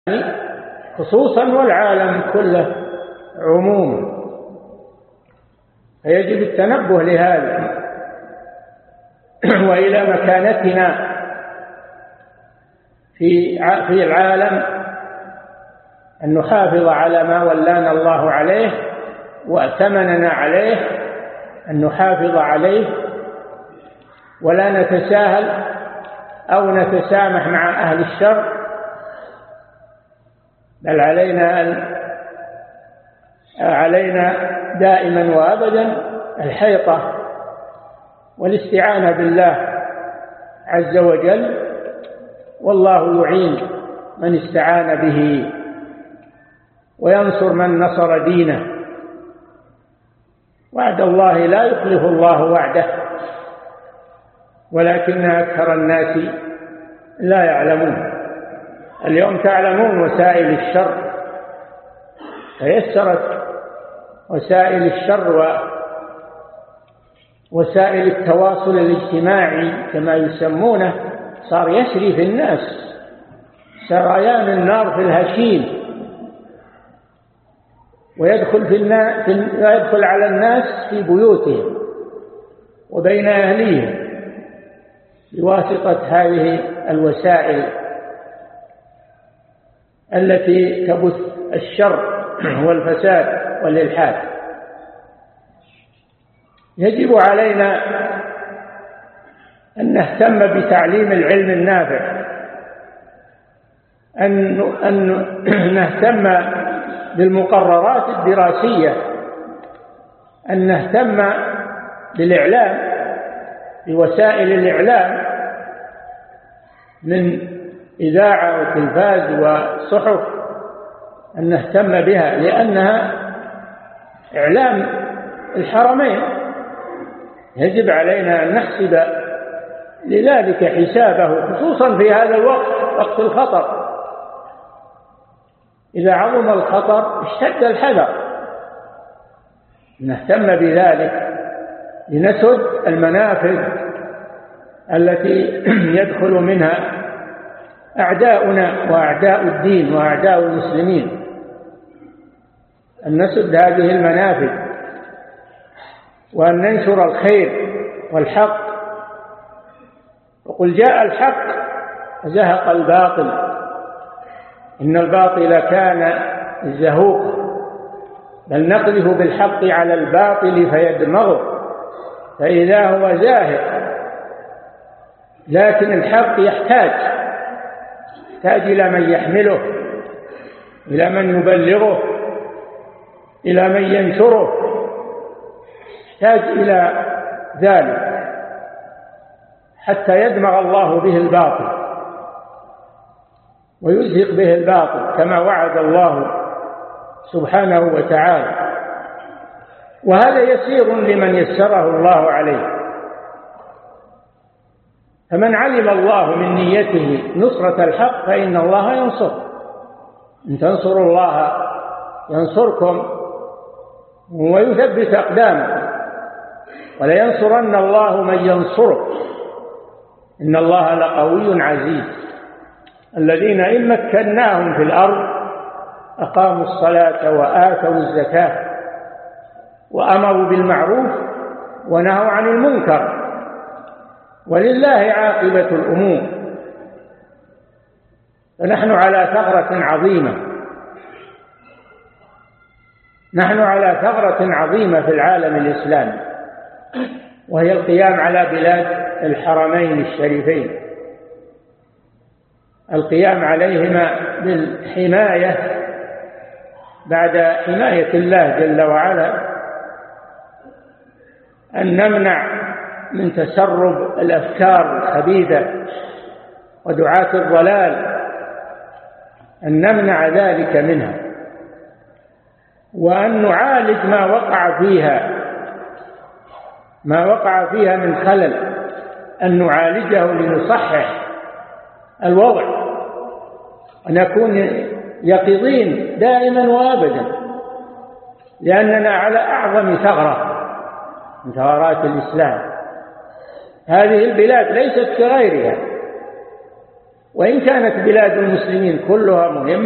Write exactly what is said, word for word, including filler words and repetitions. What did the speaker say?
خصوصا والعالم كله عموما، فيجب التنبه لهذا وإلى مكانتنا في في العالم، أن نحافظ على ما ولانا الله عليه وأتمننا عليه، أن نحافظ عليه ولا نتساهل أو نتسامح مع أهل الشر، بل علينا أن علينا دائما وأبدا الحيطة والاستعانة بالله عز وجل، والله يعين من استعان به وينصر من نصر دينه. وعد الله لا يخلف الله وعده، ولكن أكثر الناس لا يعلمون. اليوم تعلمون وسائل الشر، تيسرت وسائل الشر ووسائل التواصل الاجتماعي كما يسمونه، صار يسري في الناس سريان النار في الهشيم، ويدخل, في النا... ويدخل على الناس في بيوتهم وبين أهليهم بواسطة هذه الوسائل التي تبث الشر والفساد والإلحاد. يجب علينا أن نهتم بتعليم العلم النافع، أن أن نهتم بالمقررات الدراسية، أن نهتم بالإعلام، بوسائل الإعلام من إذاعة وتلفاز وصحف، أن نهتم بها لأنها إعلام الحرمين. يجب علينا أن نحسب لذلك حسابه، خصوصا في هذا الوقت، وقت الخطر. إذا عظم الخطر اشتد الحذر، نهتم بذلك لنسد المنافذ التي يدخل منها أعداؤنا وأعداء الدين وأعداء المسلمين، أن نسد هذه المنافذ وأن ننشر الخير والحق. وقل جاء الحق وزهق الباطل إن الباطل كان زهوقا، بل نقذف بالحق على الباطل فيدمغه فإذا هو زاهق. لكن الحق يحتاج يحتاج إلى من يحمله، إلى من يبلغه، إلى من ينشره، يحتاج إلى ذلك حتى يدمغ الله به الباطل ويزهق به الباطل كما وعد الله سبحانه وتعالى. وهذا يسير لمن يسره الله عليه. فمن علم الله من نيته نصرة الحق فإن الله ينصر. إن تنصروا الله ينصركم ويثبت أقدامكم، ولينصرن الله من ينصره إن الله لقوي عزيز. الذين إن مكناهم في الأرض أقاموا الصلاة وآتوا الزكاة وأمروا بالمعروف ونهوا عن المنكر ولله عاقبة الأمور. فنحن على ثغرة عظيمة نحن على ثغرة عظيمة في العالم الإسلامي، وهي القيام على بلاد الحرمين الشريفين، القيام عليهما بالحماية بعد حماية الله جل وعلا، أن نمنع من تسرب الأفكار الخبيثة ودعاة الضلال، أن نمنع ذلك منها، وأن نعالج ما وقع فيها ما وقع فيها من خلل، أن نعالجه لنصحح الوضع، ونكون يقظين دائما وابدا، لأننا على أعظم ثغرة من ثغرات الإسلام. هذه البلاد ليست كغيرها، وإن كانت بلاد المسلمين كلها مهمة